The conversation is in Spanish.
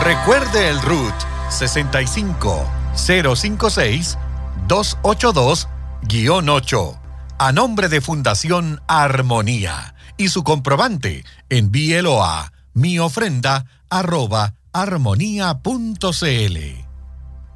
Recuerde el RUT 65-056-282-8 a nombre de Fundación Armonía y su comprobante envíelo a miofrenda@armonía.cl.